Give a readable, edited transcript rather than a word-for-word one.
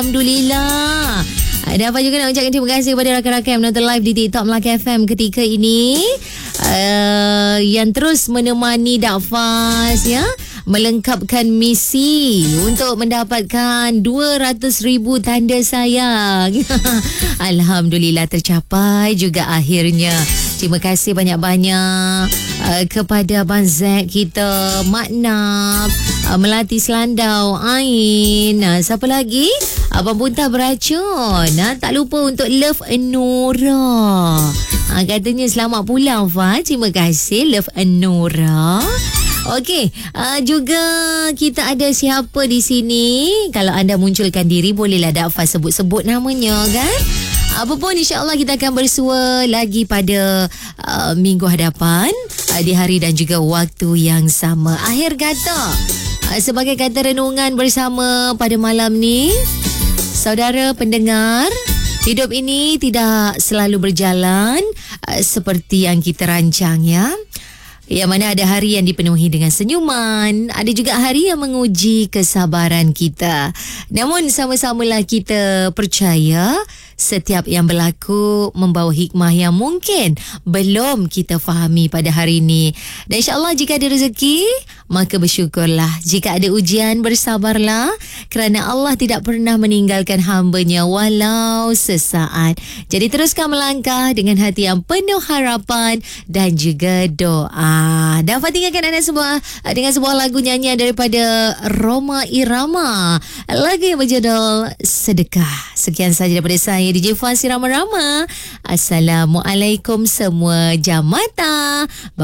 Alhamdulillah. Dapat juga nak ucapkan terima kasih kepada rakan-rakan yang menonton live di TikTok Melaka FM ketika ini. Yang terus menemani Dakfaz ya, melengkapkan misi untuk mendapatkan 200,000 tanda sayang. Alhamdulillah tercapai juga akhirnya. Terima kasih banyak-banyak kepada Abang Zack kita, Mak Nap, Melati Selandau, Ain, siapa lagi? Abang Buntah Beracun. Tak lupa untuk Love Nora. Katanya selamat pulang Fah. Terima kasih Love Nora. Okey, juga kita ada siapa di sini. Kalau anda munculkan diri, bolehlah Dakfaz sebut-sebut namanya kan. Apa pun insya-Allah kita akan bersua lagi pada minggu hadapan, di hari dan juga waktu yang sama. Akhir kata, sebagai kata renungan bersama pada malam ni, saudara pendengar, hidup ini tidak selalu berjalan seperti yang kita rancang ya. Yang mana ada hari yang dipenuhi dengan senyuman, ada juga hari yang menguji kesabaran kita. Namun sama-samalah kita percaya setiap yang berlaku membawa hikmah yang mungkin belum kita fahami pada hari ini. Dan insya-Allah jika ada rezeki, maka bersyukurlah. Jika ada ujian, bersabarlah. Kerana Allah tidak pernah meninggalkan hamba-Nya walau sesaat. Jadi teruskan melangkah dengan hati yang penuh harapan dan juga doa. Dapat tinggalkan anda semua dengan sebuah lagu nyanyian daripada Rhoma Irama. Lagu yang berjudul Sedekah. Sekian sahaja daripada saya, DJ Faz Rama-Rama. Assalamualaikum semua jamata.